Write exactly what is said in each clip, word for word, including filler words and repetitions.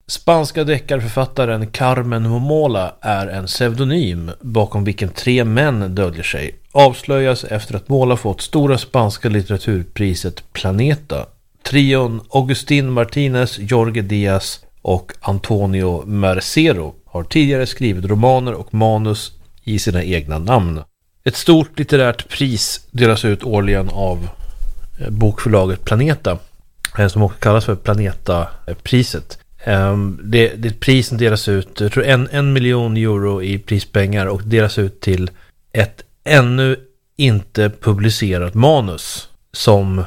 Spanska deckarförfattaren Carmen Momola är en pseudonym bakom vilken tre män döljer sig. Avslöjas efter att Mola fått stora spanska litteraturpriset Planeta. Trion Agustín Martínez, Jorge Díaz och Antonio Mercero har tidigare skrivit romaner och manus i sina egna namn. Ett stort litterärt pris delas ut årligen av bokförlaget Planeta, som också kallas för Planeta-priset. Det, det är ett pris som delas ut, jag tror en, en miljon euro i prispengar, och delas ut till ett ännu inte publicerat manus som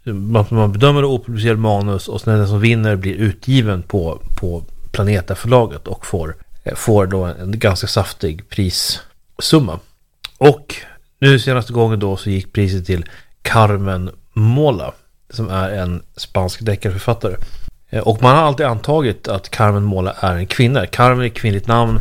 man bedömer det opublicerat manus, och sen den som vinner blir utgiven på, på Planeta-förlaget och får, får då en ganska saftig prissumma. Och nu senaste gången då så gick priset till Carmen Mola, som är en spansk deckarförfattare. Och man har alltid antagit att Carmen Mola är en kvinna. Carmen är ett kvinnligt namn,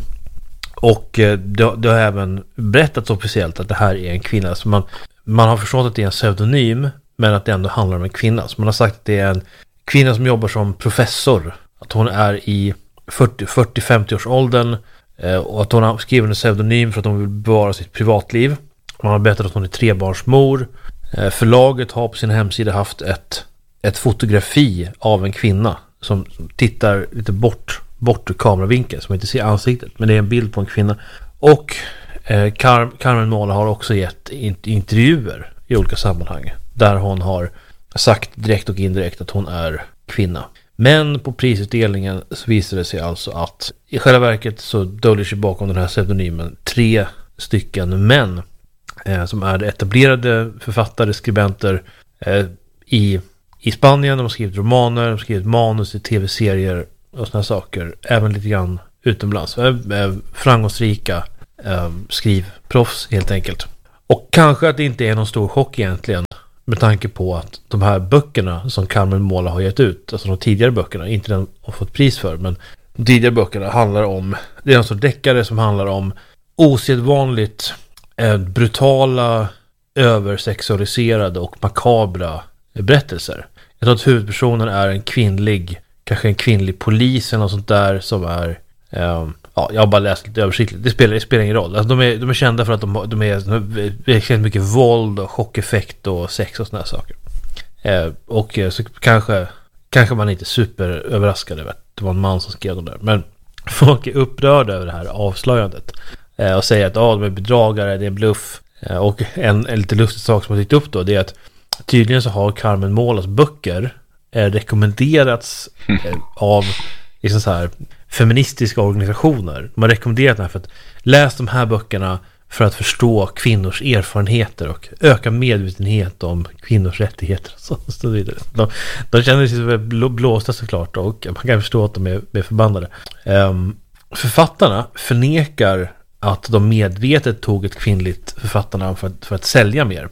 och det, det har även berättats officiellt att det här är en kvinna. Så man, man har förstått att det är en pseudonym, men att det ändå handlar om en kvinna. Så man har sagt att det är en kvinna som jobbar som professor, att hon är i fyrtio femtio års åldern, och att hon har skrivit en pseudonym för att hon vill bevara sitt privatliv. Man har berättat att hon är trebarnsmor. Förlaget har på sin hemsida haft ett, ett fotografi av en kvinna som tittar lite bort, bort ur kameravinkeln, som inte ser ansiktet, men det är en bild på en kvinna. Och eh, Car- Carmen Mola har också gett intervjuer i olika sammanhang där hon har sagt direkt och indirekt att hon är kvinna. Men på prisutdelningen så visade det sig alltså att i själva verket så döljer sig bakom den här pseudonymen tre stycken män eh, som är etablerade författare, skribenter eh, i, i Spanien. De har skrivit romaner, de har skrivit manus i tv-serier och såna saker. Även lite grann utomlands. Eh, eh, framgångsrika eh, skrivproffs helt enkelt. Och kanske att det inte är någon stor chock egentligen, med tanke på att de här böckerna som Carmen Mola har gett ut, alltså de tidigare böckerna, inte den har fått pris för, men de tidigare böckerna handlar om, det är en sorts deckare som handlar om osedvanligt eh, brutala, översexualiserade och makabra berättelser. Jag tror att huvudpersonen är en kvinnlig, kanske en kvinnlig polis eller något sånt där, som är eh, ja, jag har bara läst lite översiktligt. Det spelar, det spelar ingen roll. Alltså, de, är, de är kända för att de, de är väldigt mycket våld och chockeffekt och sex och såna här saker. Eh, och så kanske, kanske man inte är super överraskad över att det var en man som skrev dem där. Men folk är upprörda över det här avslöjandet. Eh, och säger att ah, de är bedragare, det är en bluff. Eh, och en, en lite lustig sak som har dykt upp då, det är att tydligen så har Carmen Molas böcker eh, rekommenderats eh, av liksom så här feministiska organisationer. De har rekommenderat det här för att läs de här böckerna för att förstå kvinnors erfarenheter och öka medvetenhet om kvinnors rättigheter och så vidare. De, de känner sig blåsta såklart, och man kan förstå att de är, är förbannade. Um, författarna förnekar att de medvetet tog ett kvinnligt författarnamn för att, för att sälja mer.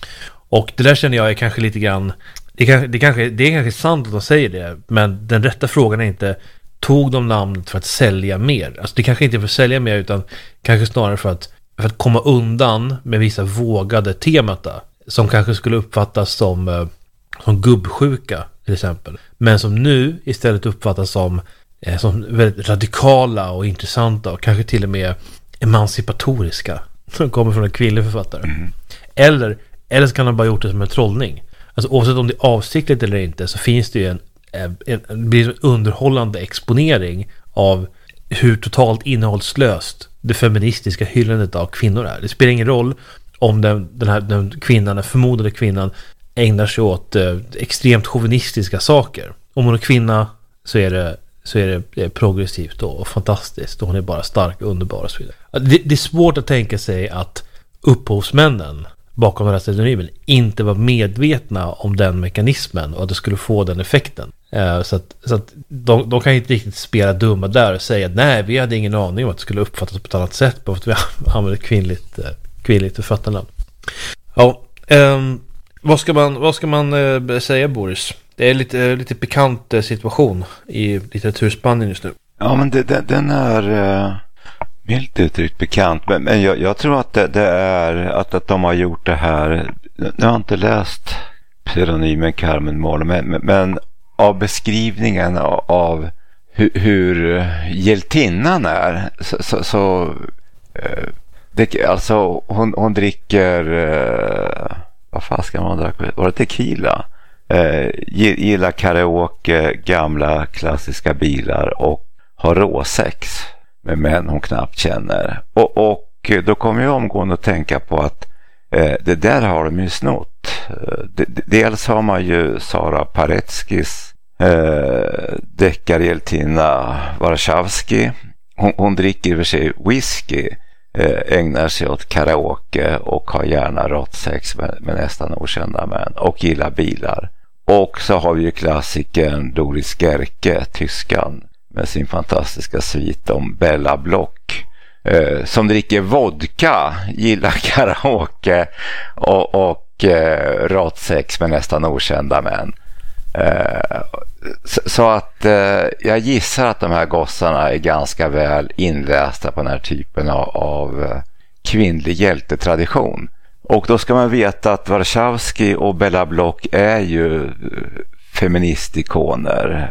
Och det där känner jag är kanske lite grann, det, kan, det, kanske, det är kanske sant att de säger det, men den rätta frågan är inte, tog de namnet för att sälja mer? Alltså det kanske inte är för att sälja mer, utan kanske snarare för att, för att komma undan med vissa vågade temata som kanske skulle uppfattas som, som gubbsjuka till exempel, men som nu istället uppfattas som, som väldigt radikala och intressanta och kanske till och med emancipatoriska, som kommer från en kvinnlig författare. Mm. Eller, eller så kan de bara gjort det som en trollning. Alltså oavsett om det är avsiktligt eller inte, så finns det ju en En, en, blir en underhållande exponering av hur totalt innehållslöst det feministiska hyllandet av kvinnor är. Det spelar ingen roll om den, den här den kvinnan, den förmodade kvinnan, ägnar sig åt eh, extremt chauvinistiska saker. Om hon är kvinna så är det, så är det, det är progressivt och, och fantastiskt, och hon är bara stark, underbar och så vidare. Det, det är svårt att tänka sig att upphovsmännen bakom den här pseudonymen inte var medvetna om den mekanismen och att det skulle få den effekten. Uh, så att, så att de, de kan inte riktigt spela dumma där och säga att nej, vi hade ingen aning om att det skulle uppfattas på ett annat sätt, på att vi använder kvinnligt, uh, kvinnligt författarnamn. Ja, um, vad ska man, vad ska man uh, säga, Boris? Det är lite, uh, lite pikant uh, situation i litteraturspanien just nu. Ja, men det, det, den är uh, milt uttryckt pikant, men, men jag, jag tror att det, det är att, att de har gjort det här. Jag har inte läst pseudonymen Carmen Mola, men, men av beskrivningen av hur, hur hjältinnan är. Så, så, så eh, det, alltså hon, hon dricker eh, vad fan ska man dricka? Var det tequila? Eh, gillar karaoke, gamla klassiska bilar och har råsex med män hon knappt känner. Och, och då kommer jag omgående att tänka på att eh, det där har de ju snott. Eh, dels har man ju Sara Paretskis eh, deckarhjältinna Warszawski. Hon, hon dricker i och för sig whisky, eh, ägnar sig åt karaoke och har gärna rått sex med, med nästan okända män och gillar bilar. Och så har vi ju klassikern Doris Gerke, tyskan, med sin fantastiska svit om Bella Block, eh, som dricker vodka, gillar karaoke och, och eh, rått sex med nästan okända män. Eh, så, så att eh, jag gissar att de här gossarna är ganska väl inlästa på den här typen av, av eh, kvinnlig hjältetradition. Och då ska man veta att Warszawski och Bella Block är ju feministikoner.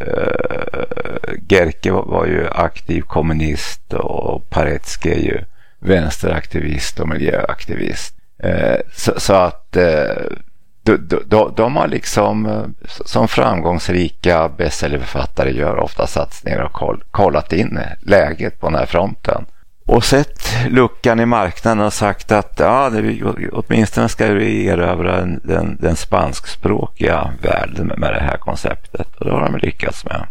Uh, Gerke var ju aktiv kommunist och Paretski är ju vänsteraktivist och miljöaktivist. Uh, så, så att uh, de, de, de har liksom som framgångsrika bestsellerförfattare gör ofta satt ner och koll, kollat in läget på den här fronten. Och sett luckan i marknaden och sagt att ja, det, åtminstone ska vi erövra den, den, den spanskspråkiga världen med, med det här konceptet. Och det har de lyckats med.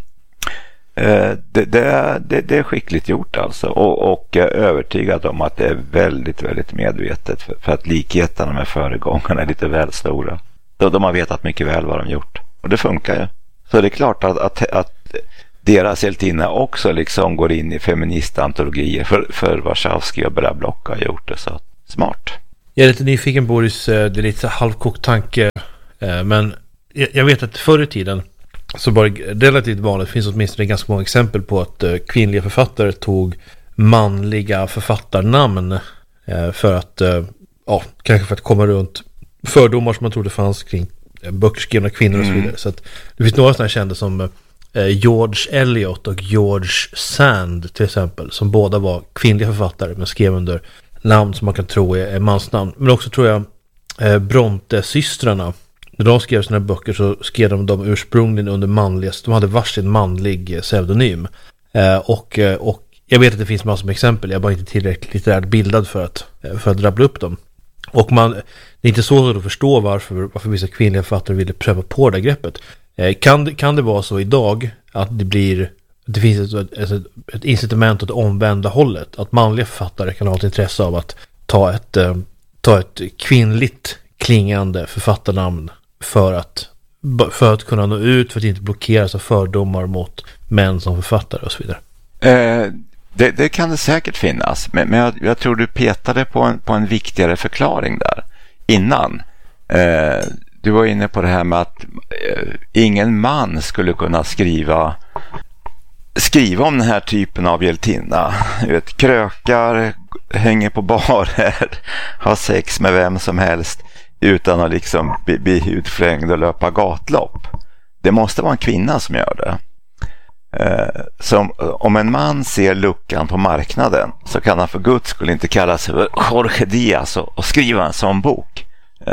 Eh, det, det, det, det är skickligt gjort alltså. Och, och jag är övertygad om att det är väldigt, väldigt medvetet. För, för att likheterna med föregångarna är lite väl stora. De, de har vetat mycket väl vad de gjort. Och det funkar ju. Så det är klart att, att, att deras hjältinna också liksom går in i feministantologier för, för Warszawski och Bella Block har gjort det, så smart. Jag är lite nyfiken, Boris, det är lite halvkokt tanke, men jag vet att förr i tiden så var det relativt vanligt, det finns åtminstone ganska många exempel på att kvinnliga författare tog manliga författarnamn för att, ja, kanske för att komma runt fördomar som man trodde fanns kring böcker skrivna kvinnor och så vidare. Mm. Så att det finns några sådana kända som George Eliot och George Sand till exempel, som båda var kvinnliga författare men skrev under namn som man kan tro är, är mansnamn. Men också tror jag eh, Bronte-systrarna, när de skrev sina böcker så skrev de dem ursprungligen under manliga, de hade varsin manlig pseudonym. Eh, och, och jag vet att det finns massor med exempel, jag är bara inte tillräckligt litterärt bildad för att, för att rabbla upp dem. Och man, det är inte så att förstå varför, varför vissa kvinnliga författare ville pröva på det greppet. Kan, kan det vara så idag att det blir, det finns ett, ett, ett incitament åt omvända hållet, att manliga författare kan ha ett intresse av att ta ett, ta ett kvinnligt klingande författarnamn för att, för att kunna nå ut, för att inte blockeras av fördomar mot män som författare och så vidare? Eh, det, det kan det säkert finnas, men, men jag, jag tror du petade på en, på en viktigare förklaring där innan. Eh, Du var inne på det här med att eh, ingen man skulle kunna skriva skriva om den här typen av hjältinna. Vet, krökar, hänger på barer, har sex med vem som helst utan att liksom bli, bli hudflängd och löpa gatlopp. Det måste vara en kvinna som gör det. Eh, som, om en man ser luckan på marknaden så kan han för guds skull inte kalla sig Jorge Diaz och, och skriva en sån bok.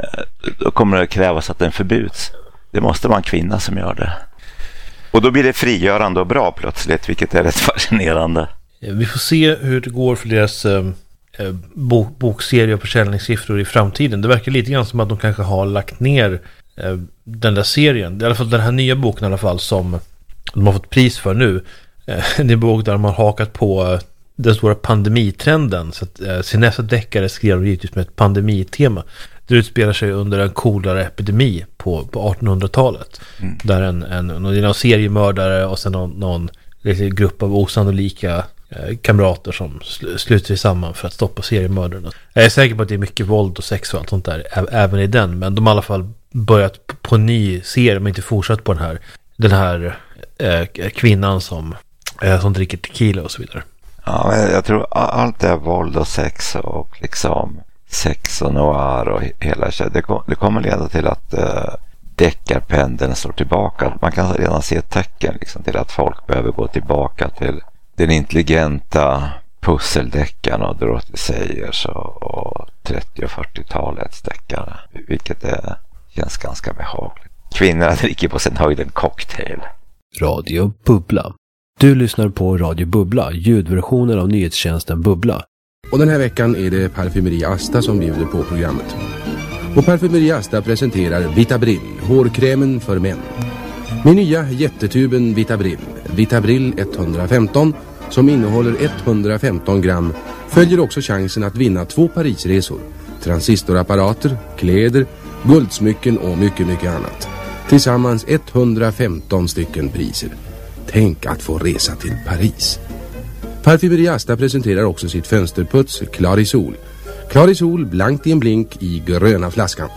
Då kommer det krävas att den förbuds. Det måste vara en kvinna som gör det. Och då blir det frigörande och bra plötsligt, vilket är rätt fascinerande. Vi får se hur det går för deras eh, bok, bokserie och försäljningssiffror i framtiden. Det verkar lite grann som att de kanske har lagt ner eh, den där serien. I alla fall den här nya boken i alla fall som de har fått pris för nu. Eh, det är en bok där de har hakat på eh, den stora pandemitrenden. Så att eh, sin nästa deckare skrev givetvis med ett pandemitema. Det utspelar sig under en kolera epidemi på, på artonhundratalet. Mm. Där en, en, någon seriemördare och sen någon, någon grupp av osannolika eh, kamrater som sl- sluter sig samman för att stoppa seriemördaren. Jag är säker på att det är mycket våld och sex och allt sånt där ä- även i den. Men de har i alla fall börjat på, på en ny serie, men inte fortsatt på den här, den här eh, kvinnan som, eh, som dricker tequila och så vidare. Ja, men jag tror allt det är våld och sex och liksom sex och noir och hela det, det kommer leda till att uh, deckarpendeln slår tillbaka. Man kan redan se tecken liksom, till att folk behöver gå tillbaka till den intelligenta pusseldeckaren och Dorothy Sayers och, och trettio- och fyrtiotalets deckare, vilket är, känns ganska behagligt. Kvinnorna dricker på sin höjd en cocktail. Radio Bubbla. Du lyssnar på Radio Bubbla, ljudversionen av nyhetstjänsten Bubbla. Och den här veckan är det Parfymeri Asta som bjuder på programmet. Och Parfymeri Asta presenterar Vitabrill, hårkrämen för män. Med nya jättetuben Vitabrill, Vitabrill etthundrafemton, som innehåller etthundrafemton gram, följer också chansen att vinna två Parisresor, transistorapparater, kläder, guldsmycken och mycket, mycket annat. Tillsammans etthundrafemton stycken priser. Tänk att få resa till Paris. Parfymeri Asta presenterar också sitt fönsterputs Clarisol. Clarisol blankt i en blink i gröna flaskan.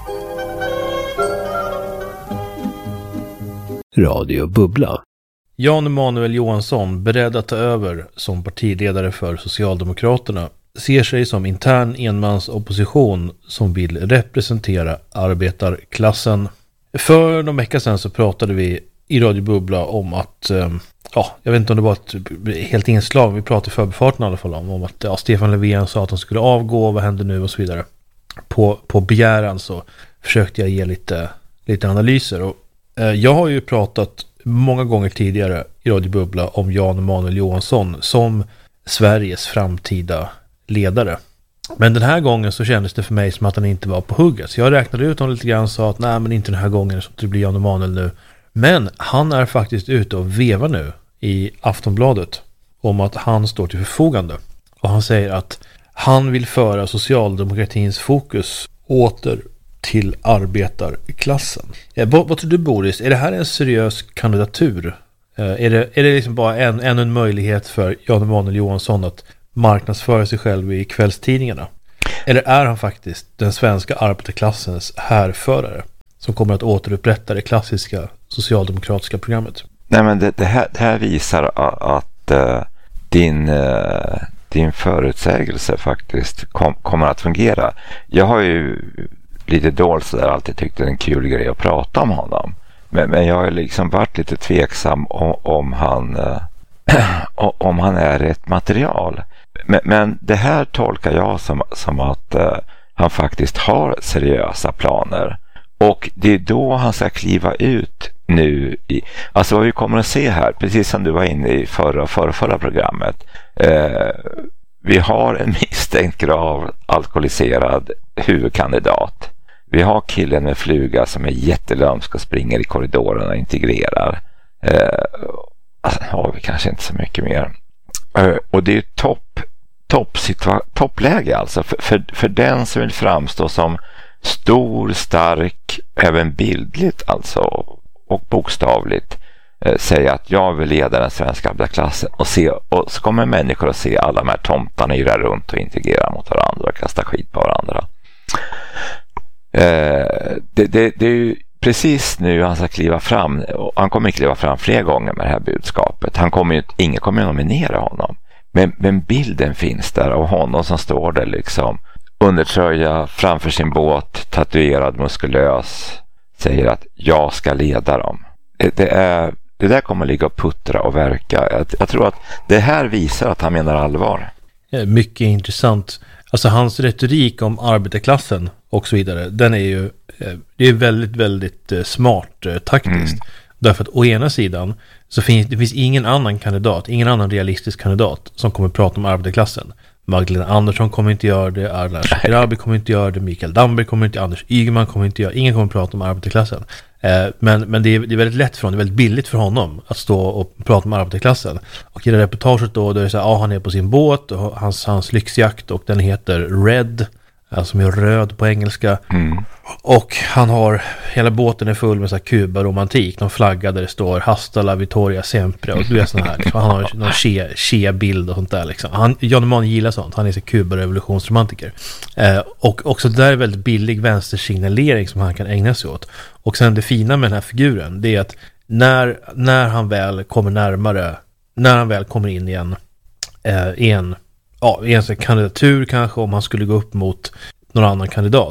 Radio Bubbla. Jan Emanuel Johansson, beredd att ta över som partiledare för Socialdemokraterna, ser sig som intern enmansopposition som vill representera arbetarklassen. För någon vecka sedan så pratade vi i Radio Bubbla om att, ja, jag vet inte om det var ett helt inslag, vi pratade i förbifarten i alla fall om, om att ja, Stefan Löfven sa att han skulle avgå, vad händer nu och så vidare. På, på begäran så försökte jag ge lite, lite analyser och eh, jag har ju pratat många gånger tidigare i Radio Bubbla om Jan Emanuel Johansson som Sveriges framtida ledare. Men den här gången så kändes det för mig som att han inte var på hugget. Så jag räknade ut honom lite grann och sa att nej, men inte den här gången, så det blir Jan Emanuel nu. Men han är faktiskt ute och vevar nu i Aftonbladet om att han står till förfogande. Och han säger att han vill föra socialdemokratins fokus åter till arbetarklassen. Ja, vad, vad tror du, Boris? Är det här en seriös kandidatur? Eh, är det, är det liksom bara en, en, en möjlighet för Jan Emanuel Johansson att marknadsföra sig själv i kvällstidningarna? Eller är han faktiskt den svenska arbetarklassens härförare som kommer att återupprätta det klassiska socialdemokratiska programmet? Nej, men det, det, här, det här visar att, att uh, din, uh, din förutsägelse faktiskt kom, kommer att fungera. Jag har ju lite dåligt så där alltid tyckt det är en kul grej att prata om honom. Men, men jag har liksom varit lite tveksam om, om han uh, om han är rätt material. Men, men det här tolkar jag som, som att uh, han faktiskt har seriösa planer. Och det är då han ska kliva ut nu. I, alltså vad vi kommer att se här, precis som du var inne i förra, förra, förra programmet. Uh, vi har en misstänkt grav alkoholiserad huvudkandidat. Vi har killen med fluga som är jättelömsk och springer i korridorerna och integrerar. Uh, alltså, har vi kanske inte så mycket mer. Uh, och det är topp, topp situa- toppläge alltså. För, för, för den som vill framstå som stor, stark, även bildligt alltså och bokstavligt. Uh, säga att jag vill leda den svenska arbetarklassen. Och, se, och så kommer människor att se alla de här tomtarna yra runt och integrera mot varandra och kasta skit på varandra. Uh, det, det, det är ju precis nu han ska kliva fram, och han kommer att kliva fram flera gånger med det här budskapet. Han kommer ju, ingen kommer att nominera honom. Men, men bilden finns där av honom som står där liksom undertröja framför sin båt, tatuerad, muskulös, säger att jag ska leda dem. Det, det, är, det där kommer att ligga och puttra och verka. Jag, jag tror att det här visar att han menar allvar. Mycket intressant. Alltså hans retorik om arbetarklassen och så vidare, den är ju det är väldigt, väldigt smart taktiskt. Mm. Därför att å ena sidan så finns det finns ingen annan kandidat, ingen annan realistisk kandidat som kommer att prata om arbetarklassen. Magdalena Andersson kommer inte göra det, Ardalan Shekarabi kommer inte göra det, Mikael Damberg kommer inte, Anders Ygeman kommer inte göra, ingen kommer att prata om arbetarklassen. Eh, men men det, är, det är väldigt lätt för honom, det är väldigt billigt för honom att stå och prata om arbetarklassen. Och i det reportaget då, då är det så här, ja, han är på sin båt och hans, hans lyxjakt och den heter Red, alltså med röd på engelska. Mm. Och han har, hela båten är full med så här Kuba-romantik, någon flagga där det står Hasta la Vittoria Sempre och du är sån här liksom. Han har någon Che-bild och sånt där liksom. Han, Jan Emanuel gillar sånt, han är så Kuba-revolutionsromantiker. Eh, och också där är väldigt billig vänstersignalering som han kan ägna sig åt. Och sen det fina med den här figuren, det är att när, när han väl kommer närmare, när han väl kommer in i en, eh, i en ja, i en kandidatur kanske, om han skulle gå upp mot någon annan kandidat,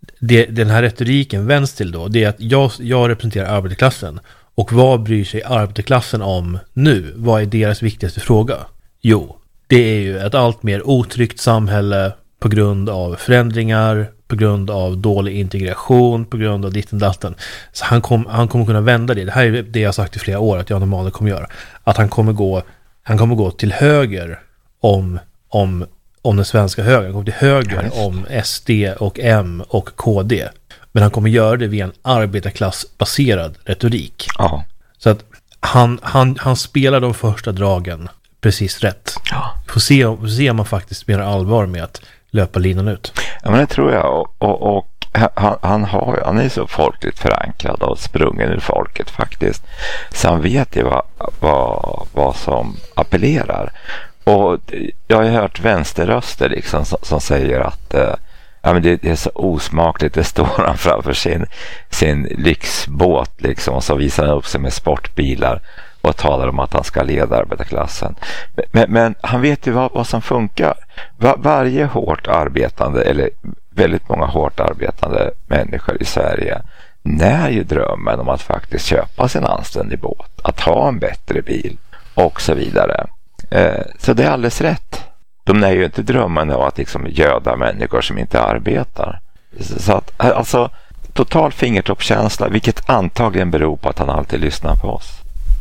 det, den här retoriken vänds till då, det är att jag, jag representerar arbetarklassen. Och vad bryr sig arbetarklassen om nu? Vad är deras viktigaste fråga? Jo, det är ju ett allt mer otryggt samhälle på grund av förändringar, på grund av dålig integration, på grund av ditten datten. Så han, kom, han kommer kunna vända det. Det här är det jag har sagt i flera år att Jan Emanuel kommer göra. Att han kommer gå, han kommer gå till höger om, om, om den svenska högern. Han kommer till höger om S D och M och K D. Men han kommer göra det via en arbetarklassbaserad retorik. Ja. Så att han, han, han spelar de första dragen precis rätt. Ja. Får se, får se om man faktiskt menar allvar med att löpa linan ut. Ja, men det tror jag. Och, och, och han, han, har, han är så folkligt förankrad och sprungen ur folket faktiskt. Så han vet ju vad, vad, vad som appellerar. Och jag har ju hört vänsterröster liksom, som, som säger att eh, ja, men det, det är så osmakligt. Det står han framför sin, sin lyxbåt liksom, och så visar han upp sig med sportbilar och talar om att han ska leda arbetarklassen. Men, men, men han vet ju vad, vad som funkar. Var, varje hårt arbetande, eller väldigt många hårt arbetande människor i Sverige när ju drömmen om att faktiskt köpa sin anständig båt, att ha en bättre bil och så vidare. Eh, så det är alldeles rätt. De är ju inte drömmen av att liksom göda människor som inte arbetar. Så att, alltså, total fingertoppskänsla, vilket antagligen beror på att han alltid lyssnar på oss.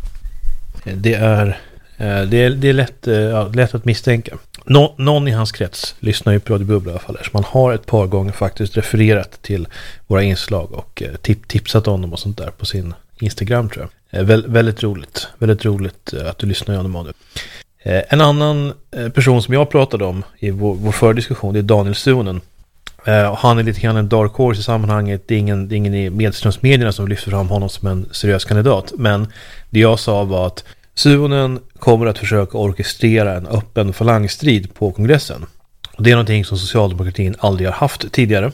Det är, det är, det är lätt, ja, lätt att misstänka. Nå, någon i hans krets lyssnar ju på Radio Bubbla i alla fall. Så man har ett par gånger faktiskt refererat till våra inslag och tip, tipsat om dem och sånt där på sin Instagram, tror jag. Vä, väldigt roligt. Väldigt roligt att du lyssnar, Jan Emanuel. En annan person som jag pratade om i vår, vår fördiskussion, det är Daniel Suhonen. Han är lite grann en dark horse i sammanhanget. Det är ingen, det är ingen i medströmsmedierna som lyfter fram honom som en seriös kandidat. Men det jag sa var att Suhonen kommer att försöka orkestrera en öppen falangstrid på kongressen. Och det är någonting som socialdemokratin aldrig har haft tidigare.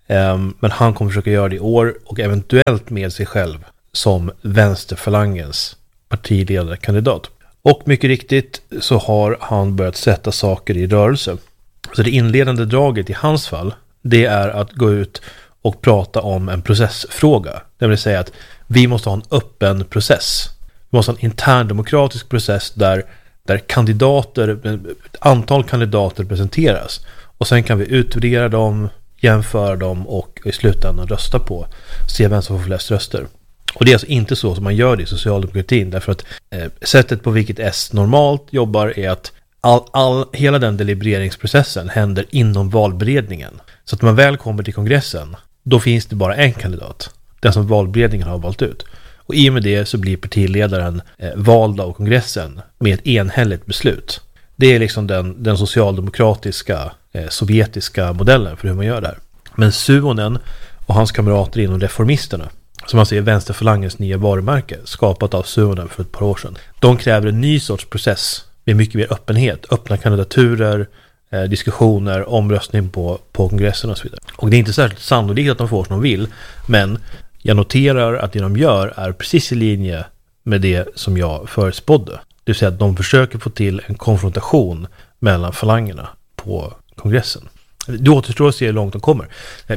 Men han kommer försöka göra det i år och eventuellt med sig själv som vänsterfalangens partiledarkandidat. Och mycket riktigt så har han börjat sätta saker i rörelse. Så det inledande draget i hans fall, det är att gå ut och prata om en processfråga. Det vill säga att vi måste ha en öppen process. Vi måste ha en intern demokratisk process där, där kandidater, ett antal kandidater presenteras. Och sen kan vi utvärdera dem, jämföra dem och i slutändan rösta på. Se vem som får flest röster. Och det är alltså inte så som man gör det i socialdemokratin. Därför att eh, sättet på vilket S normalt jobbar är att all, all, hela den delibereringsprocessen händer inom valberedningen. Så att när man väl kommer till kongressen, då finns det bara en kandidat. Den som valberedningen har valt ut. Och i och med det så blir partiledaren eh, vald av kongressen med ett enhälligt beslut. Det är liksom den, den socialdemokratiska, eh, sovjetiska modellen för hur man gör det här. Men Suhonen och hans kamrater inom Reformisterna, som man ser vänsterfalangens nya varumärke, skapat av Suhonen för ett par år sedan. De kräver en ny sorts process med mycket mer öppenhet, öppna kandidaturer, eh, diskussioner, omröstning på, på kongressen och så vidare. Och det är inte särskilt sannolikt att de får som de vill, men jag noterar att det de gör är precis i linje med det som jag förutspådde. Det vill säga att de försöker få till en konfrontation mellan falangerna på kongressen. Det återstår att se hur långt de kommer.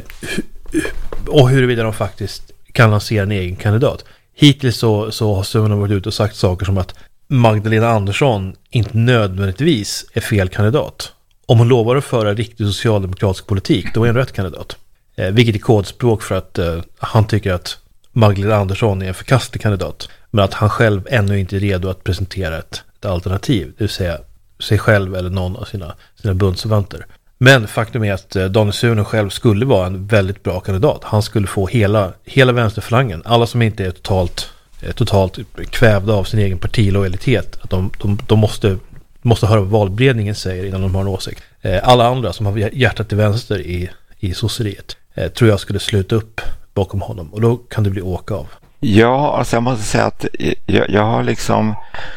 Och huruvida de faktiskt kan lansera en egen kandidat. Hittills så, så har Suhonen varit ute och sagt saker som att Magdalena Andersson inte nödvändigtvis är fel kandidat. Om hon lovar att föra riktig socialdemokratisk politik, då är en rätt kandidat. Eh, vilket är kodspråk för att eh, han tycker att Magdalena Andersson är en förkastlig kandidat. Men att han själv ännu inte är redo att presentera ett, ett alternativ. Det vill säga sig själv eller någon av sina, sina bundsförvanter. Men faktum är att Daniel Suhonen själv skulle vara en väldigt bra kandidat. Han skulle få hela, hela vänsterfalangen. Alla som inte är totalt, totalt kvävda av sin egen partilojalitet. Att de, de, de måste, måste höra vad valberedningen säger innan de har en åsikt. Alla andra som har hjärtat till vänster i, i sosseriet tror jag skulle sluta upp bakom honom. Och då kan det bli åka av. Ja, alltså jag måste säga att jag, jag har liksom...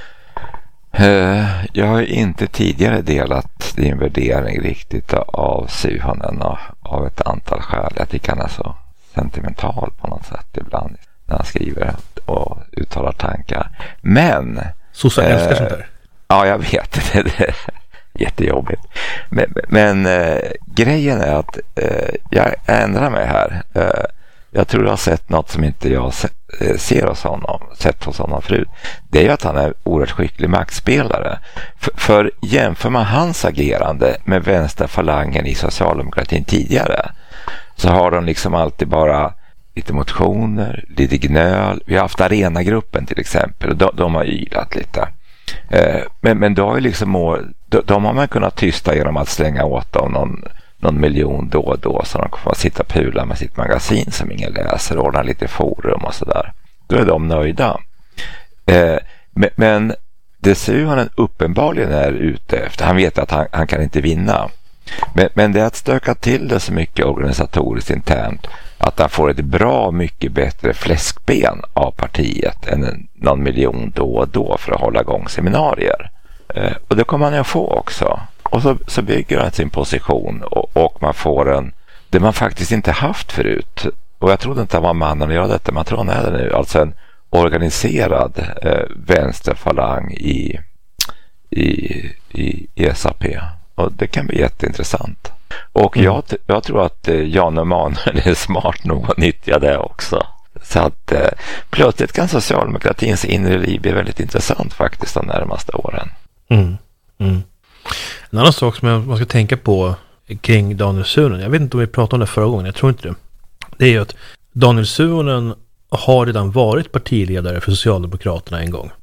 Uh, jag har inte tidigare delat din värdering riktigt av Suhonen och av ett antal skäl. Jag tycker han är så sentimental på något sätt ibland när han skriver och uttalar tankar. Men... Sossar uh, älskar sånt där. Ja, jag vet det. jättejobbigt. Men, men äh, grejen är att äh, jag ändrar mig här. Äh, jag tror jag har sett något som inte jag se, äh, ser hos honom, sett hos honom förut. Det är ju att han är oerhört skicklig maktspelare. För, för jämför man hans agerande med vänsterfalangen i socialdemokratin tidigare, så har de liksom alltid bara lite motioner, lite gnöl. Vi har haft Arena-gruppen till exempel, och de, de har ylat lite. Eh, men, men då har ju liksom, de, de har man kunnat tysta genom att slänga åt dem någon, någon miljon då och då, så de kommer att sitta och pula med sitt magasin som ingen läser, ordna lite forum och sådär. Då är de nöjda. Eh, men, men det ser ju han uppenbarligen är ute efter. Han vet att han, han kan inte vinna. Men, men det är att stöka till det så mycket organisatoriskt internt att han får ett bra mycket bättre fläskben av partiet än en, någon miljon då och då för att hålla igång seminarier. Eh, och det kommer han att få också. Och så, så bygger han sin position och, och man får en, det man faktiskt inte haft förut. Och jag trodde inte han var mannen att göra detta, man tror han är det nu. Alltså en organiserad eh, vänsterfalang i, i, i, i S A P. Och det kan bli jätteintressant. Och mm. jag, jag tror att eh, Jan Emanuel är smart nog att nyttja det också. Så att eh, plötsligt kan socialdemokratins inre liv bli väldigt intressant faktiskt de närmaste åren. Mm. Mm. En annan sak som man ska tänka på kring Daniel Suhonen, jag vet inte om vi pratade om det förra gången, jag tror inte det. Det är ju att Daniel Suhonen har redan varit partiledare för Socialdemokraterna en gång.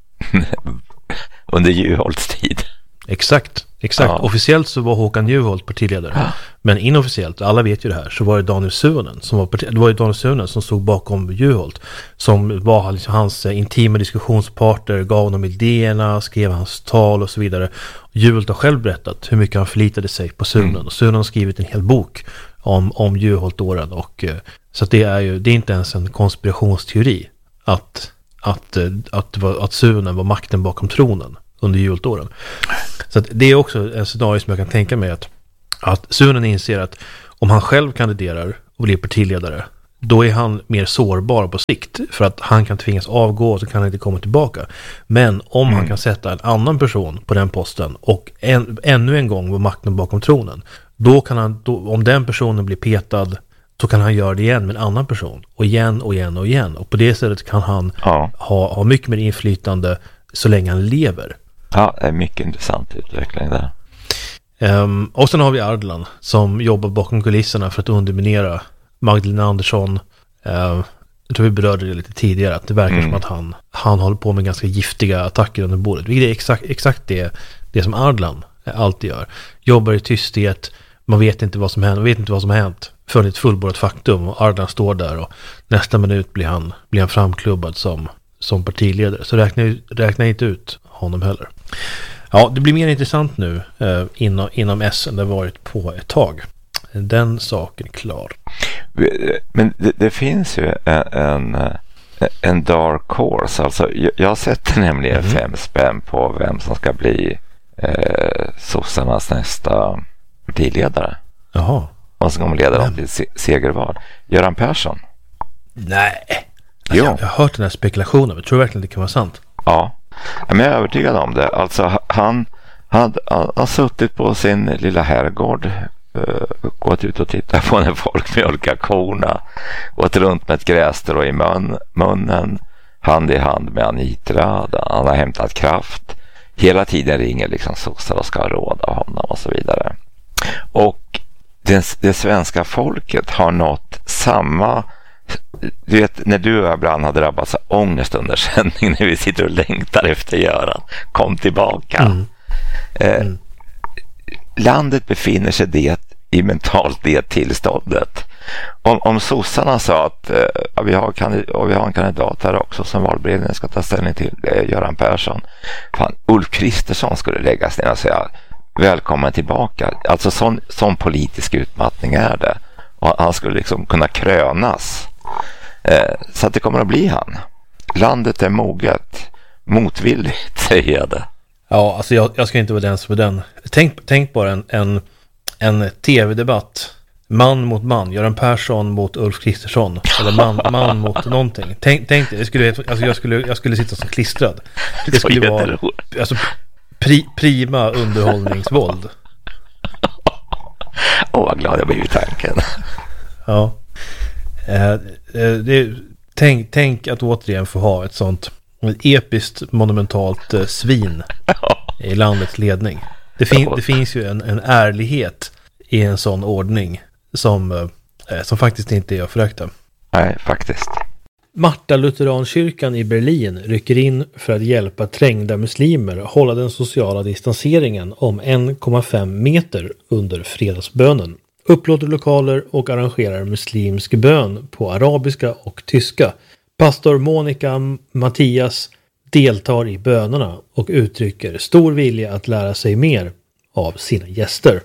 Under Juholts tid. Exakt, exakt. Ja. Officiellt så var Håkan Juholt partiledare. Ja. Men inofficiellt, alla vet ju det här, så var det Daniel Suhonen som var parti- det var ju Daniel Suhonen som stod bakom Juholt, som var liksom hans intima diskussionspartner, gav honom idéerna, skrev hans tal och så vidare. Juholt har själv berättat hur mycket han förlitade sig på Suhonen. Mm. Och Suhonen har skrivit en hel bok om, om Juholt-åren. Och, så att det är ju, det är inte ens en konspirationsteori att, att, att, att, att Suhonen var makten bakom tronen under Juholt-åren. Så att det är också en scenario som jag kan tänka mig att, att Suhonen inser att om han själv kandiderar och blir partiledare, då är han mer sårbar på sikt, för att han kan tvingas avgå och så kan han inte komma tillbaka. Men om mm. han kan sätta en annan person på den posten och en, ännu en gång vara makten bakom tronen, då kan han, då, om den personen blir petad, så kan han göra det igen med en annan person och igen och igen och igen, och på det sättet kan han ja. ha, ha mycket mer inflytande så länge han lever. Ja, det är mycket intressant utveckling där. Um, och sen har vi Ardalan som jobbar bakom kulisserna för att underminera Magdalena Andersson. Uh, jag tror vi berörde det lite tidigare, att det verkar mm. som att han, han håller på med ganska giftiga attacker under bordet. Vilket är exakt, exakt det, det som Ardalan alltid gör. Jobbar i tysthet, man vet inte vad som händer, man vet inte vad som har hänt för ett fullbordat faktum, och Ardalan står där och nästa minut blir han, blir han framklubbad som, som partiledare. Så räkna, räkna inte ut honom heller. Ja, det blir mer intressant nu eh, inom, inom S än det varit på ett tag. Den saken är klar. Men det, det finns ju en, en, en dark horse. Alltså, jag, jag sätter nämligen mm. fem spänn på vem som ska bli eh, sossarnas nästa partiledare. Jaha. Och som kommer leda dem till se- segerval. Göran Persson. Nej. Jo. Jag, jag har hört den här spekulationen, men tror verkligen det kan vara sant. Ja. Men jag är övertygad om det. Alltså han han har suttit på sin lilla herrgård, uh, gått ut och tittat på när folk mjölkar korna, gått runt med ett grässtrå i mun, munnen, hand i hand med Anitra. Han har hämtat kraft. Hela tiden ringer liksom sossar och ska ha råd av honom och så vidare. Och det, det svenska folket har nått samma. Du vet, när du och jag ibland har drabbats av ångest under sändning, när vi sitter och längtar efter Göran, kom tillbaka. Mm. Eh, mm. Landet befinner sig det i mentalt det tillståndet. Om, om sossarna sa att eh, vi, har kandid- och vi har en kandidat här också som valberedningen ska ta ställning till, det är Göran Persson. Fan, Ulf Kristersson skulle läggas ner och säga välkommen tillbaka. Alltså sån, sån politisk utmattning är det. Och han skulle liksom kunna krönas. Eh, så att det kommer att bli han. Landet är moget. Motvilligt, säger jag det. Ja, alltså jag, jag ska inte vara den som är den. Tänk, tänk bara en, en, en tv-debatt. Man mot man. Göran Persson mot Ulf Kristersson. Eller man, man mot någonting. Tänk, tänk det. Jag skulle, alltså jag, skulle, jag skulle sitta som klistrad. Det skulle vara alltså, Pri, prima underhållningsvåld. Åh, oh, vad glad jag blir i tanken. Ja. Eh, det, tänk, tänk att återigen få ha ett sånt ett episkt monumentalt eh, svin i landets ledning. Det, fin, det finns ju en, en ärlighet i en sån ordning som, eh, som faktiskt inte är att förakta. Nej, faktiskt. Marta Lutherankyrkan i Berlin rycker in för att hjälpa trängda muslimer hålla den sociala distanseringen om en komma fem meter under fredagsbönen. Upplåter lokaler och arrangerar muslimsk bön på arabiska och tyska. Pastor Monica Mattias deltar i bönerna och uttrycker stor vilja att lära sig mer av sina gäster.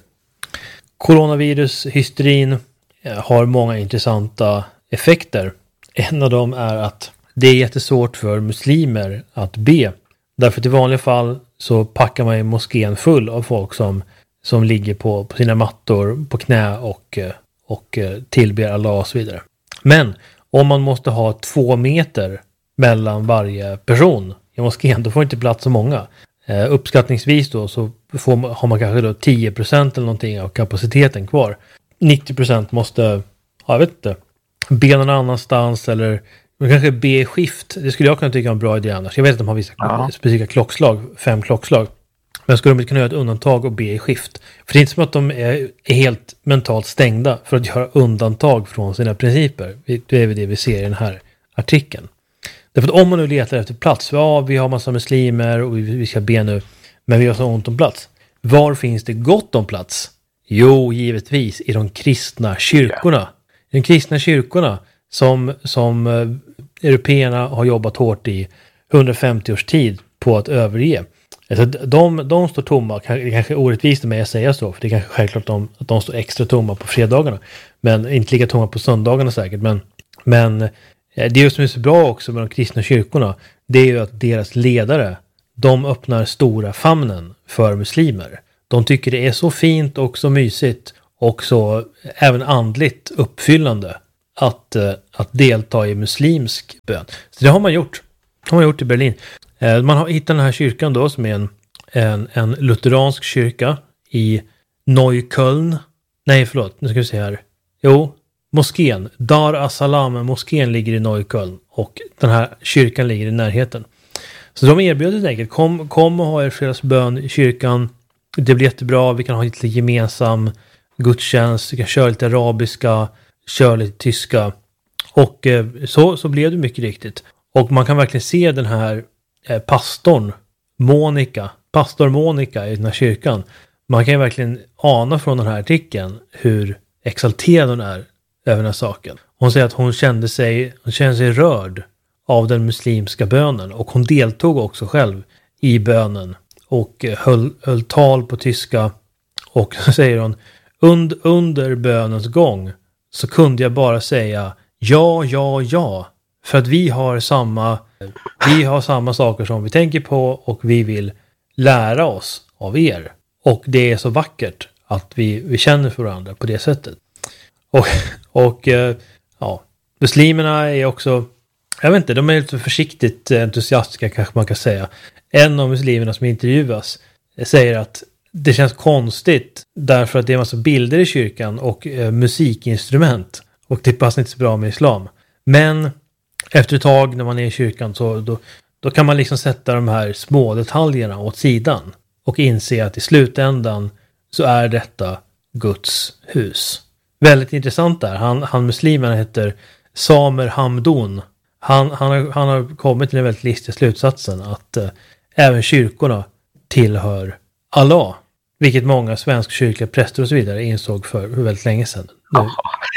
Coronavirushysterin har många intressanta effekter. En av dem är att det är jättesvårt för muslimer att be. Därför att i vanliga fall så packar man i moskén full av folk som, som ligger på, på sina mattor på knä och, och tillber Allah och så vidare. Men om man måste ha två meter mellan varje person i moskén, då får inte plats så många. Eh, uppskattningsvis då så får man, har man kanske då tio procent eller någonting av kapaciteten kvar. nittio procent måste, ja, jag vet inte, be någon annanstans eller kanske be skift. Det skulle jag kunna tycka är en bra idé annars. Jag vet att de har vissa ja. specifika klockslag, fem klockslag. Men skulle de inte kunna göra ett undantag och be i skift? För det är inte som att de är, är helt mentalt stängda för att göra undantag från sina principer. Det är det vi ser i den här artikeln. Därför att om man nu letar efter plats, ja, vi har massa muslimer och vi, vi ska be nu, men vi har så ont om plats. Var finns det gott om plats? Jo, givetvis i de kristna kyrkorna. I de kristna kyrkorna som, som eh, européerna har jobbat hårt i hundrafemtio års tid på att överge. Alltså, de, de står tomma, det kanske är orättvist med att säga så, för det är kanske självklart de, att de står extra tomma på fredagarna, men inte lika tomma på söndagarna säkert, men, men det som är så bra också med de kristna kyrkorna, det är ju att deras ledare, de öppnar stora famnen för muslimer. De tycker det är så fint och så mysigt och så även andligt uppfyllande att, att delta i muslimsk bön. Så det har man gjort. Det har man gjort i Berlin. Man har hittat den här kyrkan då som är en, en, en lutheransk kyrka i Neukölln. Nej, förlåt. Nu ska vi se här. Jo, moskén. Dar as-Salam, moskén ligger i Neukölln och den här kyrkan ligger i närheten. Så de erbjöd helt enkelt, kom, kom och ha er fredagsbön i kyrkan. Det blir jättebra. Vi kan ha lite gemensam gudstjänst. Vi kan köra lite arabiska, köra lite tyska. Och eh, så, så blev det mycket riktigt. Och man kan verkligen se den här eh, pastorn, Monica, pastor Monica i den här kyrkan. Man kan ju verkligen ana från den här artikeln hur exalterad hon är över den här saken. Hon säger att hon kände sig, hon kände sig rörd av den muslimska bönen. Och hon deltog också själv i bönen. Och eh, höll, höll tal på tyska. Och så säger hon, Und, under bönens gång så kunde jag bara säga ja, ja, ja. För att vi har samma vi har samma saker som vi tänker på och vi vill lära oss av er. Och det är så vackert att vi, vi känner för varandra på det sättet. Och, och ja, muslimerna är också, jag vet inte, de är lite försiktigt entusiastiska kanske man kan säga. En av muslimerna som intervjuas säger att det känns konstigt därför att det är en massa bilder i kyrkan och eh, musikinstrument. Och det passar inte så bra med islam. Men efter ett tag när man är i kyrkan så då, då kan man liksom sätta de här små detaljerna åt sidan. Och inse att i slutändan så är detta Guds hus. Väldigt intressant där. Han, han muslimerna heter Samer Hamdun. Han, han, har, han har kommit till den väldigt listiga slutsatsen att eh, även kyrkorna tillhör Allah. Vilket många svenska kyrkliga präster och så vidare insåg för väldigt länge sedan. Nu,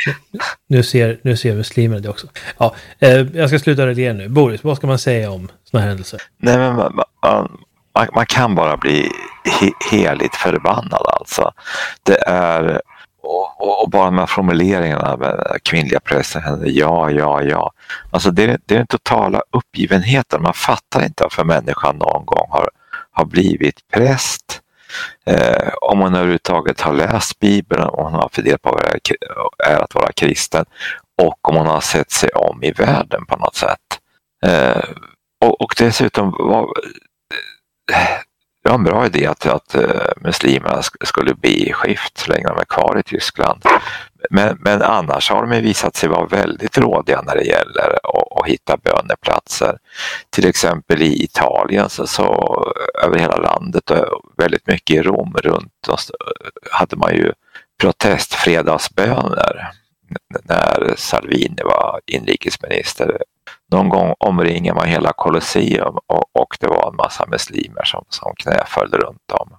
nu, ser, nu ser muslimerna det också. Ja, eh, jag ska sluta reagera nu. Boris, vad ska man säga om såna här händelser? Nej, men man, man, man kan bara bli he, heligt förbannad alltså. Det är, och, och, och bara de här formuleringarna med kvinnliga präster, ja, ja, ja. Alltså det, det är den totala uppgivenheten. Man fattar inte varför människan någon gång har, har blivit präst. Eh, om man överhuvudtaget har läst Bibeln, om man har funderat på vad det är att vara kristen och om man har sett sig om i världen på något sätt. Eh, och, och dessutom var, ja, en bra idé att, att uh, muslimerna sk- skulle bli skift så länge de är kvar i Tyskland. Men, men annars har de visat sig vara väldigt rådiga när det gäller att, att hitta böneplatser. Till exempel i Italien så, så över hela landet och väldigt mycket i Rom runt oss hade man ju protestfredagsböner när Salvini var inrikesminister. Någon gång omringar man hela Colosseum och, och det var en massa muslimer som, som knäföll runt om.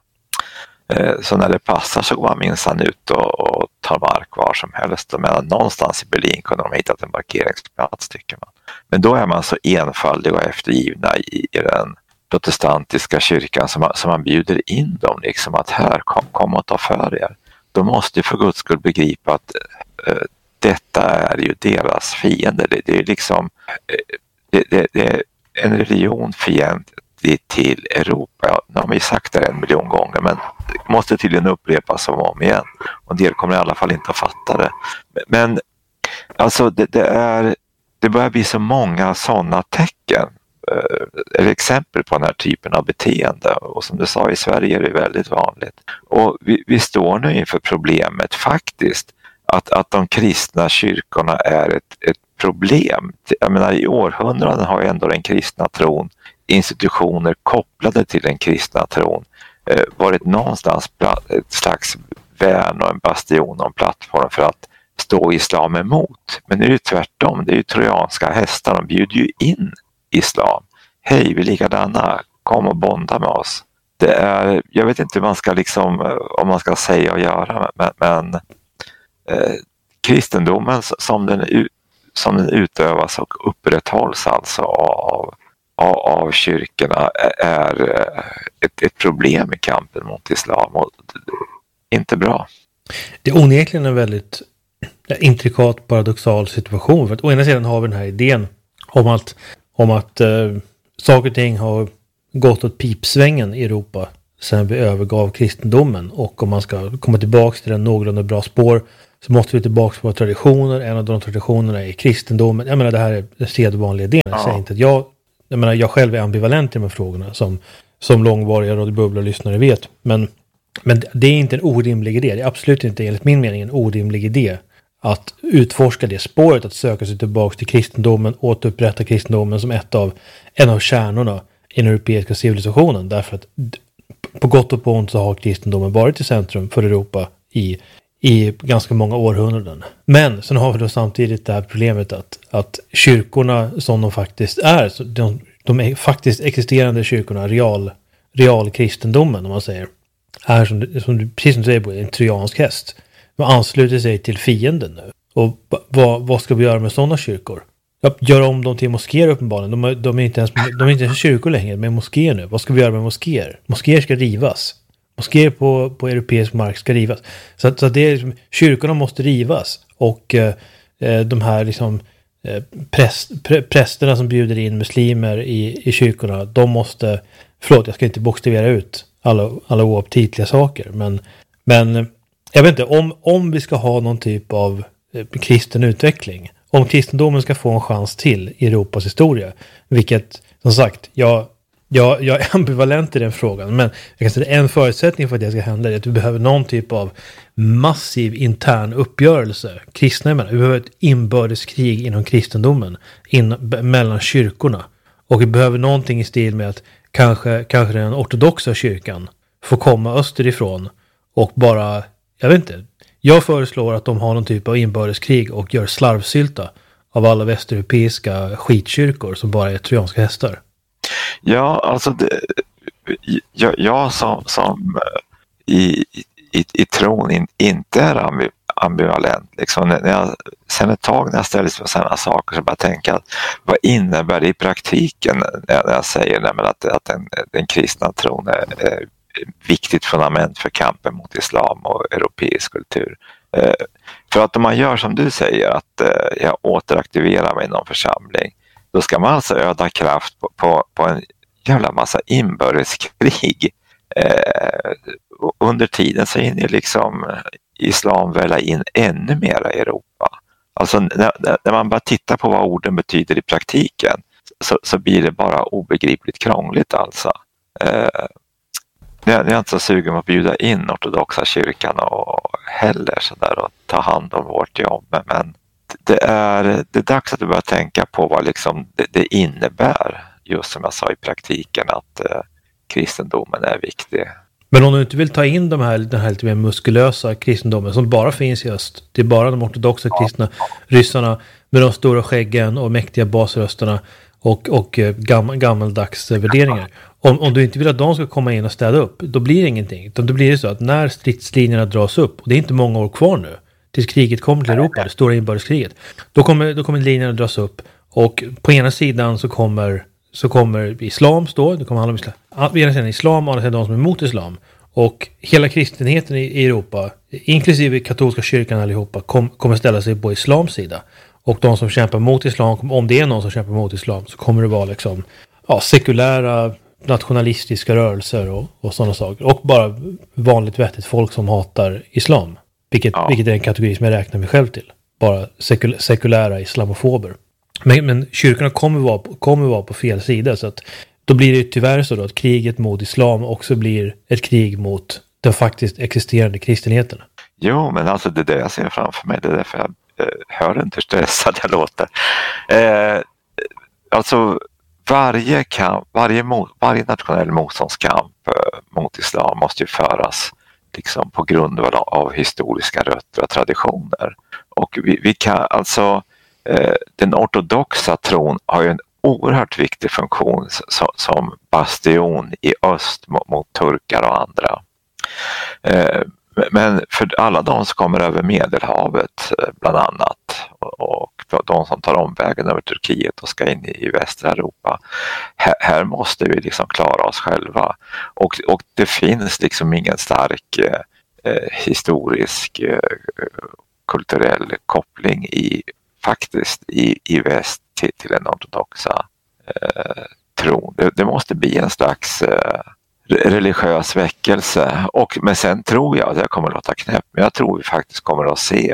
Så när det passar så går man minsann ut och, och tar mark var som helst. Men någonstans i Berlin kunde de ha hittat en parkeringsplats, tycker man. Men då är man så enfaldig och eftergivna i, i den protestantiska kyrkan som man, som man bjuder in dem liksom att här, kom, kom och ta för er. De måste för Guds skull begripa att eh, detta är ju deras fiende. Det, det är liksom eh, det, det, det är en religion fientlig till Europa. Ja, nu har vi sagt det en miljon gånger, men det måste tydligen upprepas som om igen. Och en del kommer i alla fall inte att fatta det. Men alltså det, det är det börjar bli så många sådana tecken eller exempel på den här typen av beteende, och som du sa, i Sverige är det väldigt vanligt. Och vi, vi står nu inför problemet faktiskt att, att de kristna kyrkorna är ett, ett problem. Jag menar, i århundraden har ju ändå den kristna tron, institutioner kopplade till den kristna tron, eh, varit någonstans ett slags värn och en bastion och en plattform för att stå islam emot. Men nu är det tvärtom, det är ju trojanska hästar, de bjuder ju in islam. Hej, vi är likadana, kom och bonda med oss. Det är, jag vet inte hur man ska liksom, om man ska säga och göra, men, men eh, kristendomen som den, som den utövas och upprätthålls alltså av, av, av kyrkorna är ett, ett problem i kampen mot islam, och inte bra. Det är onekligen en väldigt intrikat, paradoxal situation. För att å ena sidan har vi den här idén om att, om att eh, saker och ting har gått åt pipsvängen i Europa sen vi övergav kristendomen. Och om man ska komma tillbaka till en någorlunda bra spår så måste vi tillbaka på traditioner. En av de traditionerna är kristendomen. Jag menar, det här är den sedvanliga idén. Jag säger inte att jag, jag menar, jag själv är ambivalent i de här frågorna som, som långvariga Radio Bubbla-lyssnare vet. Men, men det är inte en orimlig idé. Det är absolut inte, enligt min mening, en orimlig idé att utforska det spåret, att söka sig tillbaka till kristendomen, återupprätta kristendomen som ett av, en av kärnorna i den europeiska civilisationen. Därför att på gott och på ont så har kristendomen varit i centrum för Europa i, i ganska många århundraden. Men sen har vi då samtidigt det här problemet att, att kyrkorna som de faktiskt är, så de, de är faktiskt existerande kyrkorna, real, real kristendomen om man säger, är som, som du, precis som du säger, en trojansk häst. Man ansluter sig till fienden nu. Och vad, vad ska vi göra med sådana kyrkor? Göra om dem till moskéer uppenbarligen. De, de, är inte ens, de är inte ens kyrkor längre, men moskéer nu. Vad ska vi göra med moskéer? Moskéer ska rivas. Moskéer på, på europeisk mark ska rivas. Så, att, så att det är liksom, kyrkorna måste rivas. Och eh, de här liksom, eh, präst, prä, prästerna som bjuder in muslimer i, i kyrkorna, de måste, förlåt jag ska inte bokstavera ut alla, alla oaptitliga saker. Men, men jag vet inte, om, om vi ska ha någon typ av eh, kristen utveckling, om kristendomen ska få en chans till i Europas historia, vilket som sagt, jag, jag, jag är ambivalent i den frågan, men jag kan säga att en förutsättning för att det ska hända är att vi behöver någon typ av massiv intern uppgörelse kristna emellan. Vi behöver ett inbördeskrig inom kristendomen in, mellan kyrkorna, och vi behöver någonting i stil med att kanske, kanske den ortodoxa kyrkan får komma österifrån och bara, jag vet inte, jag föreslår att de har någon typ av inbördeskrig och gör slarvsylta av alla västeuropeiska skitkyrkor som bara är trojanska hästar. Ja, alltså det, jag, jag som, som i, i, i tron in, inte är ambivalent. Liksom, när jag, sen ett tag när jag ställdes på sådana saker så bara tänka att vad innebär det i praktiken när jag säger nej, att, att den, den kristna tron är, är viktigt fundament för kampen mot islam och europeisk kultur. Eh, för att om man gör som du säger, att eh, jag återaktiverar mig i någon församling, då ska man alltså öda kraft på, på, på en jävla massa inbördeskrig. Eh, under tiden så hinner liksom islam välla in ännu mera i Europa. Alltså när, när man bara tittar på vad orden betyder i praktiken så, så blir det bara obegripligt krångligt alltså. Eh, jag är inte så sugen på att bjuda in ortodoxa kyrkan och heller så där och ta hand om vårt jobb. Men det är, det är dags att du börjar tänka på vad liksom det, det innebär, just som jag sa i praktiken, att eh, kristendomen är viktig. Men om du inte vill ta in de här, den här lite mer muskulösa kristendomen som bara finns i öst, det är bara de ortodoxa kristna, ja. Ryssarna med de stora skäggen och mäktiga basrösterna och, och gam, gammaldags värderingar. Om, om du inte vill att de ska komma in och städa upp, då blir det ingenting. Utan då blir det så att när stridslinjerna dras upp, och det är inte många år kvar nu, tills kriget kommer till Europa, det stora inbördeskriget, då kommer, då kommer linjerna dras upp, och på ena sidan så kommer, så kommer islam stå, det kommer handla om islam, på ena sidan islam och andra sidan de som är emot islam. Och hela kristenheten i, i Europa, inklusive katolska kyrkan allihopa, kom, kommer ställa sig på islams sida. Och de som kämpar mot islam, om det är någon som kämpar mot islam, så kommer det vara liksom, ja, sekulära, nationalistiska rörelser och, och sådana saker. Och bara vanligt vettigt folk som hatar islam. Vilket, ja. vilket är en kategori som jag räknar mig själv till. Bara sekul, sekulära islamofober. Men, men kyrkorna kommer vara, kommer vara på fel sida, så att då blir det tyvärr så då att kriget mot islam också blir ett krig mot den faktiskt existerande kristenheten. Jo, men alltså det är det jag ser framför mig. Det är därför jag eh, hör inte hur stressad jag låter. Eh, alltså varje, kamp, varje, mot, varje nationell motståndskamp eh, mot islam måste ju föras liksom på grund av, av historiska rötter och traditioner. Och vi, vi kan alltså eh, den ortodoxa tron har ju en oerhört viktig funktion som, som bastion i öst mot, mot turkar och andra. Eh, men för alla de som kommer över Medelhavet bland annat, och för de som tar omvägen över Turkiet och ska in i, i västra Europa, här, här måste vi liksom klara oss själva. Och, och det finns liksom ingen stark eh, historisk eh, kulturell koppling i faktiskt i, i väst till, till den ortodoxa eh, tron. Det, det måste bli en slags eh, religiös väckelse. Och, men sen tror jag, det kommer att låta knäppt, men jag tror vi faktiskt kommer att se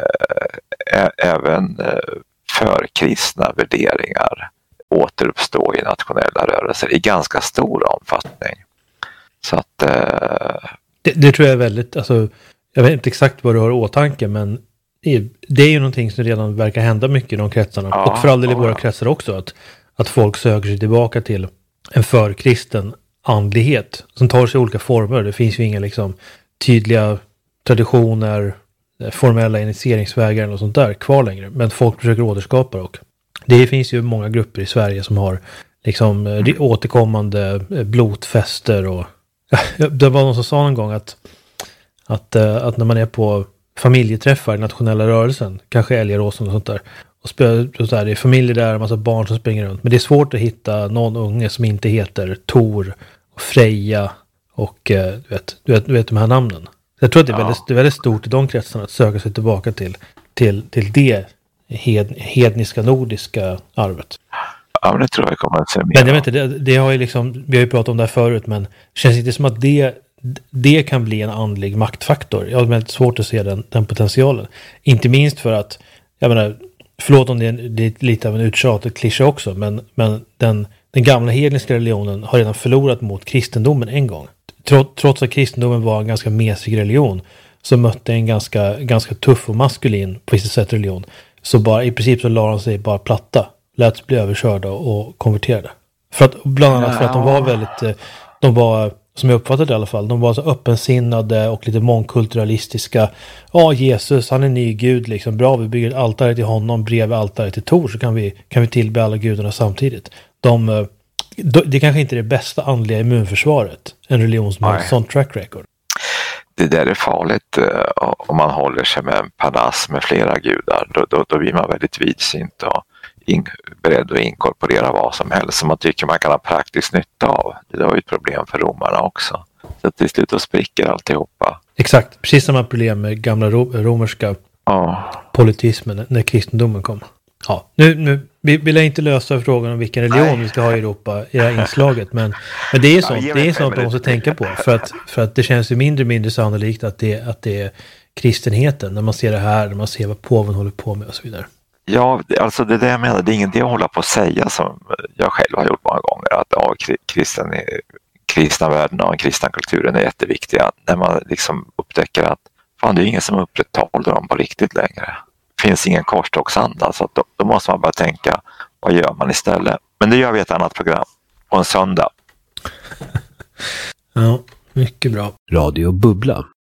eh, ä, även eh, förkristna värderingar återuppstå i nationella rörelser i ganska stor omfattning. Så att eh, det, det tror jag är väldigt, alltså, jag vet inte exakt vad du har i åtanke, men det är ju någonting som redan verkar hända mycket i de kretsarna. Ja, och för all del i våra kretsar också. Att, att folk söker sig tillbaka till en förkristen andlighet som tar sig olika former. Det finns ju inga liksom tydliga traditioner, formella initieringsvägar och sånt där kvar längre. Men folk försöker återskapa, och det finns ju många grupper i Sverige som har liksom mm. återkommande blodfester. Och det var någon som sa någon gång att, att, att när man är på familjeträffar i nationella rörelsen, kanske Älgaråsen och sånt där, och spö, så där, det är familjer där, en massa barn som springer runt, men det är svårt att hitta någon unge som inte heter Tor och Freja och eh, du, vet, du, vet, du vet de här namnen. Jag tror att det är, ja. väldigt, det är väldigt stort i de kretsarna att söka sig tillbaka till, till, till det hed, hedniska nordiska arvet. Ja, men det tror jag kommer att se mer. Men jag vet inte, det, det har ju liksom, vi har ju pratat om det här förut, men det känns inte som att det det kan bli en andlig maktfaktor. Jag har väldigt svårt att se den, den potentialen. Inte minst för att, jag menar, förlåt om det är, det är lite av en uttjatad klyscha också, men, men den, den gamla hedniska religionen har redan förlorat mot kristendomen en gång. Trots, trots att kristendomen var en ganska mesig religion, så mötte en ganska, ganska tuff och maskulin på vissa sätt religion. Så bara, i princip så la de sig bara platta, lät sig bli överkörda och konverterade. För att, bland annat för att de var väldigt, de var, som jag uppfattade det i alla fall, de var så öppensinnade och lite mångkulturalistiska. Ja, Jesus, han är ny gud liksom. Bra, vi bygger altare till honom bredvid altare till Tor, så kan vi, kan vi tillbe alla gudarna samtidigt. De, de, det kanske inte är det bästa andliga immunförsvaret, en religion som har en sån track record. Det där är farligt uh, om man håller sig med en panass med flera gudar. Då, då, då blir man väldigt vidsynt och in, beredd att inkorporera vad som helst som man tycker man kan ha praktisk nytta av. Det var ju ett problem för romarna också. Så till slut då spricker alltihopa. Exakt, precis samma problem med gamla ro- romerska ja. politismen när kristendomen kom. Ja, nu, nu vi vill jag inte lösa frågan om vilken religion Nej. vi ska ha i Europa i det här inslaget, men, men det är sånt, ja, det är sånt man måste tänka på, för att, för att det känns ju mindre mindre sannolikt att det, att det är kristenheten när man ser det här, när man ser vad påven håller på med och så vidare. Ja, alltså det är det jag menar, det är inget det att hålla på att säga som jag själv har gjort många gånger, att ja, kristen, kristna värdena och den kristna kulturen är jätteviktiga. När man liksom upptäcker att fan, det är ingen som upprätthåller dem på riktigt längre. Det finns ingen korstågsanda, så att då, då måste man bara tänka, vad gör man istället? Men det gör vi i ett annat program på en söndag. Ja, mycket bra. Radio Bubbla.